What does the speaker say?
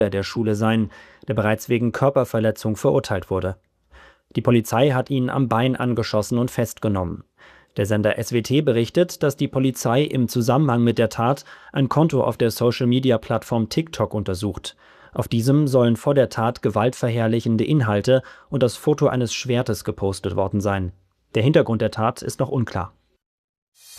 der Schule sein, der bereits wegen Körperverletzung verurteilt wurde. Die Polizei hat ihn am Bein angeschossen und festgenommen. Der Sender SWT berichtet, dass die Polizei im Zusammenhang mit der Tat ein Konto auf der Social-Media-Plattform TikTok untersucht. Auf diesem sollen vor der Tat gewaltverherrlichende Inhalte und das Foto eines Schwertes gepostet worden sein. Der Hintergrund der Tat ist noch unklar.